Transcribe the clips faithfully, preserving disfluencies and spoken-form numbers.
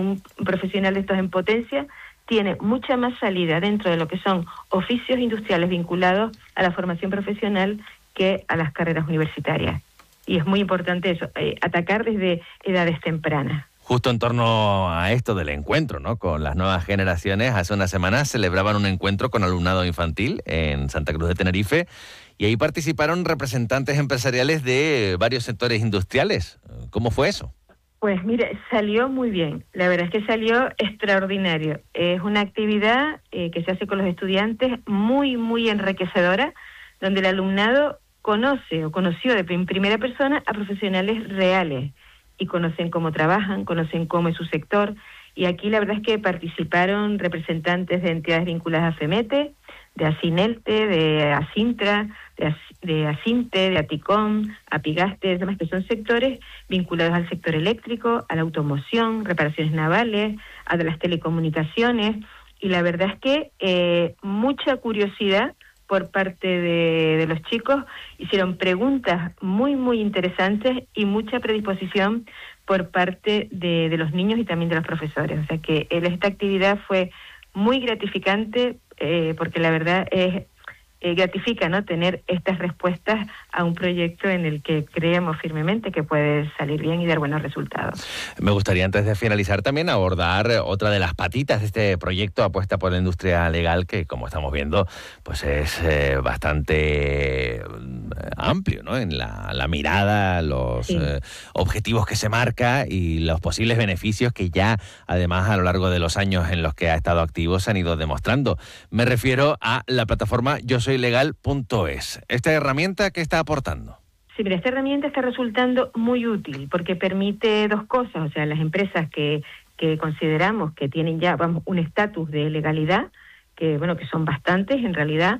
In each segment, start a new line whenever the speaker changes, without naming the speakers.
un profesional de estos en potencia tiene mucha más salida dentro de lo que son oficios industriales vinculados a la formación profesional que a las carreras universitarias. Y es muy importante eso, eh, atacar desde edades tempranas.
Justo en torno a esto del encuentro, ¿no?, con las nuevas generaciones, hace unas semanas celebraban un encuentro con alumnado infantil en Santa Cruz de Tenerife y ahí participaron representantes empresariales de varios sectores industriales. ¿Cómo fue eso?
Pues mire, salió muy bien, la verdad es que salió extraordinario. Es una actividad eh, que se hace con los estudiantes muy, muy enriquecedora, donde el alumnado conoce o conoció de primera persona a profesionales reales y conocen cómo trabajan, conocen cómo es su sector. Y aquí la verdad es que participaron representantes de entidades vinculadas a FEMETE, de Asinelte, de Asintra, de, As, de Asinte, de Aticom, Apigaste, demás, que son sectores vinculados al sector eléctrico, a la automoción, reparaciones navales, a de las telecomunicaciones. Y la verdad es que eh, mucha curiosidad por parte de, de los chicos, hicieron preguntas muy, muy interesantes y mucha predisposición por parte de, de los niños y también de los profesores. O sea que esta actividad fue muy gratificante eh, porque la verdad es eh, gratifica, ¿no?, tener estas respuestas a un proyecto en el que creemos firmemente que puede salir bien y dar buenos resultados.
Me gustaría, antes de finalizar, también abordar otra de las patitas de este proyecto Apuesta por la Industria Legal, que, como estamos viendo, pues es eh, bastante amplio, ¿no?, en la, la mirada, los sí. eh, objetivos que se marca y los posibles beneficios que ya, además, a lo largo de los años en los que ha estado activo, se han ido demostrando. Me refiero a la plataforma yo soy legal punto es. ¿Esta herramienta qué está aportando?
Sí, mira, esta herramienta está resultando muy útil porque permite dos cosas. O sea, las empresas que, que consideramos que tienen ya, vamos, un estatus de legalidad, que bueno, que son bastantes en realidad,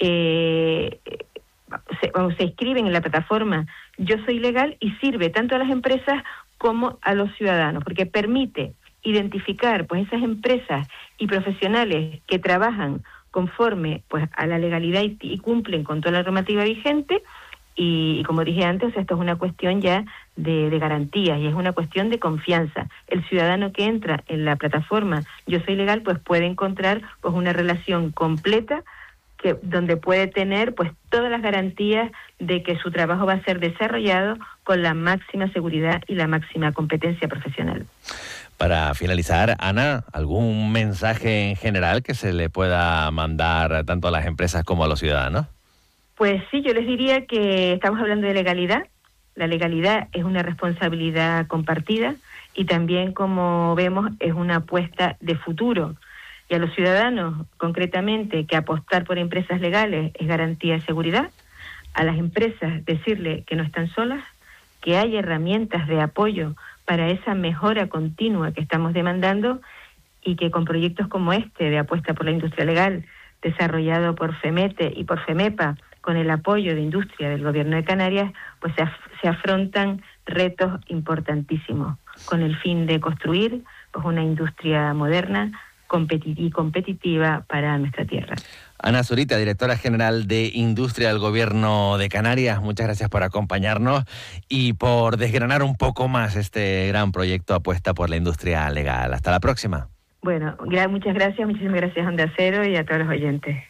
eh, se, vamos, se inscriben en la plataforma Yo Soy Legal y sirve tanto a las empresas como a los ciudadanos, porque permite identificar pues esas empresas y profesionales que trabajan conforme pues a la legalidad y, y cumplen con toda la normativa vigente. Y, y como dije antes, esto es una cuestión ya de, de garantías y es una cuestión de confianza. El ciudadano que entra en la plataforma Yo Soy Legal pues puede encontrar pues una relación completa que donde puede tener pues todas las garantías de que su trabajo va a ser desarrollado con la máxima seguridad y la máxima competencia profesional.
Para finalizar, Ana, ¿algún mensaje en general que se le pueda mandar tanto a las empresas como a los ciudadanos?
Pues sí, yo les diría que estamos hablando de legalidad. La legalidad es una responsabilidad compartida y también, como vemos, es una apuesta de futuro. Y a los ciudadanos, concretamente, que apostar por empresas legales es garantía de seguridad. A las empresas decirle que no están solas, que hay herramientas de apoyo para esa mejora continua que estamos demandando y que con proyectos como este de apuesta por la industria legal, desarrollado por FEMETE y por FEMEPA, con el apoyo de industria del Gobierno de Canarias, pues se, af se afrontan retos importantísimos con el fin de construir pues una industria moderna competi y competitiva para nuestra tierra.
Ana Zurita, directora general de Industria del Gobierno de Canarias, muchas gracias por acompañarnos y por desgranar un poco más este gran proyecto Apuesta por la Industria Legal. Hasta la próxima.
Bueno, muchas gracias, muchísimas gracias a Onda Cero y a todos los oyentes.